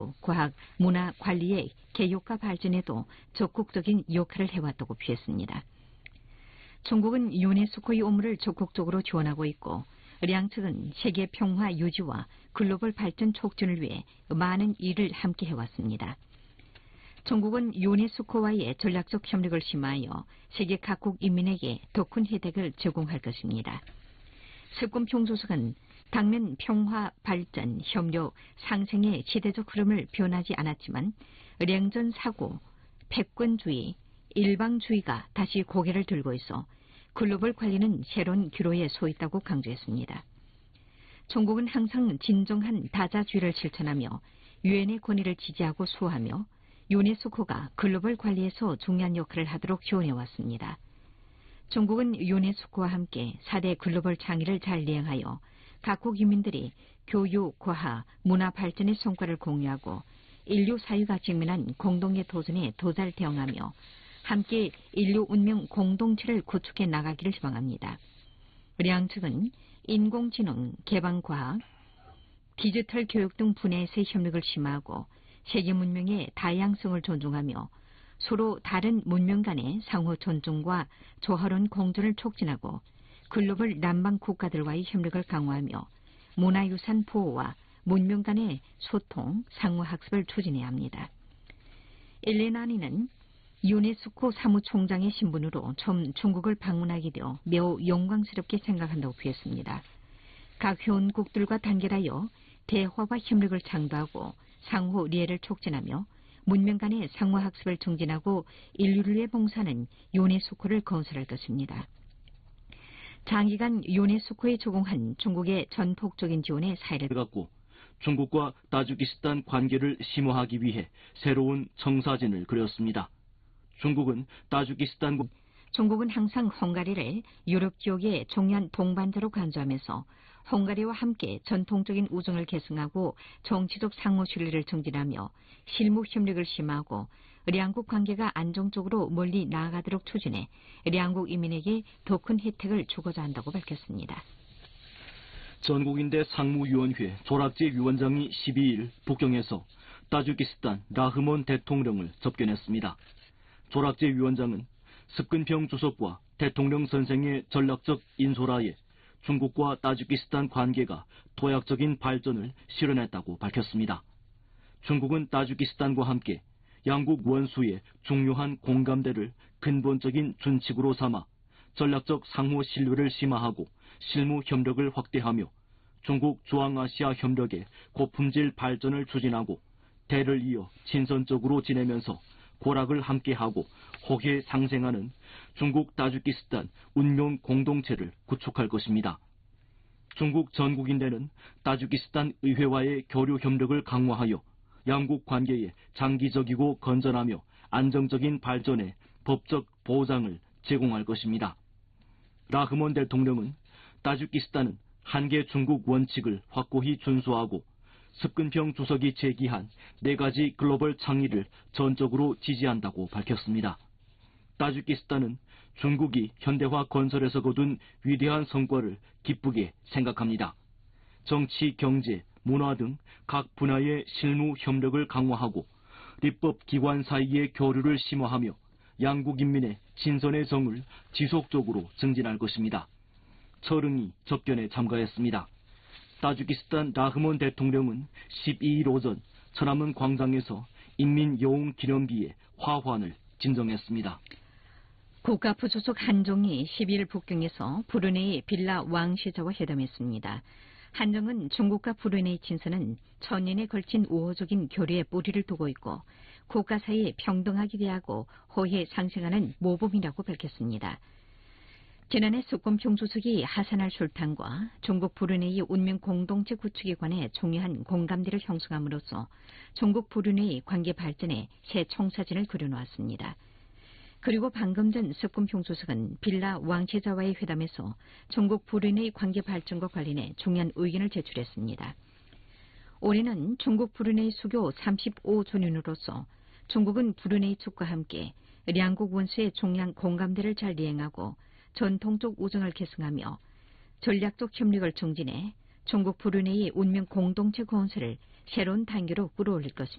과학, 문화 관리의 개혁과 발전에도 적극적인 역할을 해왔다고 표했습니다. 중국은 유네스코의 업무를 적극적으로 지원하고 있고 량 측은 세계 평화 유지와 글로벌 발전 촉진을 위해 많은 일을 함께 해왔습니다. 중국은 유네스코와의 전략적 협력을 심화하여 세계 각국 인민에게 더 큰 혜택을 제공할 것입니다. 습권평 주석은 당면 평화, 발전, 협력, 상생의 시대적 흐름을 변하지 않았지만 냉전 사고, 패권주의, 일방주의가 다시 고개를 들고 있어 글로벌 관리는 새로운 기로에 서 있다고 강조했습니다. 중국은 항상 진정한 다자주의를 실천하며 유엔의 권위를 지지하고 수호하며 유네스코가 글로벌 관리에서 중요한 역할을 하도록 지원해왔습니다. 중국은 유네스코와 함께 4대 글로벌倡의를 잘 이행하여 각국 인민들이 교육, 과학, 문화 발전의 성과를 공유하고 인류 사회가 직면한 공동의 도전에 도잘 대응하며 함께 인류 운명 공동체를 구축해 나가기를 희망합니다. 량 측은 인공지능, 개방과학, 디지털 교육 등 분야에서의 협력을 심화하고 세계 문명의 다양성을 존중하며 서로 다른 문명 간의 상호 존중과 조화로운 공존을 촉진하고 글로벌 남방 국가들과의 협력을 강화하며 문화유산 보호와 문명 간의 소통, 상호학습을 추진해야 합니다. 엘레나니는 유네스코 사무총장의 신분으로 처음 중국을 방문하게 되어 매우 영광스럽게 생각한다고 표했습니다. 각 회원국들과 단결하여 대화와 협력을 창조하고 상호 이해를 촉진하며 문명 간의 상호학습을 증진하고 인류를 위해 봉사하는 유네스코를 건설할 것입니다. 장기간 유네스코에 제공한 중국의 전폭적인 지원에 사회를 갖고 중국과 타지키스탄 관계를 심화하기 위해 새로운 청사진을 그렸습니다. 중국은 항상 헝가리를 유럽 지역의 중요한 동반자로 간주하면서 헝가리와 함께 전통적인 우정을 계승하고 정치적 상호 신뢰를 증진하며 실무 협력을 심화하고兩국 관계가 안정적으로 멀리 나아가도록 추진해兩국 인민에게 더 큰 혜택을 주고자 한다고 밝혔습니다. 전국인대 상무위원회 조락제 위원장이 12일 북경에서 타지키스탄 라흐몬 대통령을 접견했습니다. 조락제 위원장은 습근평 주석과 대통령 선생의 전략적 인솔하에 중국과 타지키스탄 관계가 도약적인 발전을 실현했다고 밝혔습니다. 중국은 타지키스탄과 함께 양국 원수의 중요한 공감대를 근본적인 준칙으로 삼아 전략적 상호 신뢰를 심화하고 실무 협력을 확대하며 중국 중앙아시아 협력의 고품질 발전을 추진하고 대를 이어 친선적으로 지내면서 고락을 함께하고 호혜 상생하는 중국 타지키스탄 운명 공동체를 구축할 것입니다. 중국 전국인대는 타지키스탄 의회와의 교류 협력을 강화하여 양국 관계의 장기적이고 건전하며 안정적인 발전에 법적 보장을 제공할 것입니다. 라흐몬 대통령은 타지키스탄은 한계 중국 원칙을 확고히 준수하고 습근평 주석이 제기한 4가지 글로벌倡의를 전적으로 지지한다고 밝혔습니다. 타지키스탄은 중국이 현대화 건설에서 거둔 위대한 성과를 기쁘게 생각합니다. 정치, 경제, 문화 등 각 분야의 실무 협력을 강화하고立법기관 사이의 교류를 심화하며 양국 인민의 친선의 정을 지속적으로 증진할 것입니다. 철응이 접견에 참가했습니다. 타지키스탄 라흐몬 대통령은 12일 오전 천안문 광장에서 인민여웅기념비에 화환을 진정했습니다. 국가부조석 한정이 12일 북경에서 브루네이 빌라 왕시자와 회담했습니다. 한정은 중국과 브루네이 친선은 천년에 걸친 우호적인 교류에 뿌리를 두고 있고 국가 사이에 평등하게 대하고 호혜 상생하는 모범이라고 밝혔습니다. 지난해 습권평 주석이 하산할 술탄과 중국 브루네이 운명 공동체 구축에 관해 중요한 공감대를 형성함으로써 중국 브루네이 관계 발전에 새 청사진을 그려놓았습니다. 그리고 방금 전 습권평 주석은 빌라 왕제자와의 회담에서 중국 브루네이 관계 발전과 관련해 중요한 의견을 제출했습니다. 올해는 중국 브루네이 수교 35주년으로서 중국은 브루네이 측과 함께 양국 원수의 중요한 공감대를 잘 이행하고 전통적 우정을 계승하며 전략적 협력을 증진해 중국 브루네이 운명 공동체 건설을 새로운 단계로 끌어올릴 것입니다.